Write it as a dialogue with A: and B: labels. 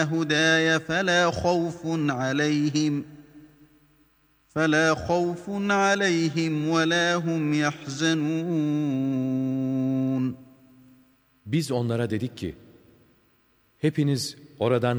A: هداي فلا خوف عليهم ولا هم يحزنون.
B: Biz onlara dedik ki, hepiniz oradan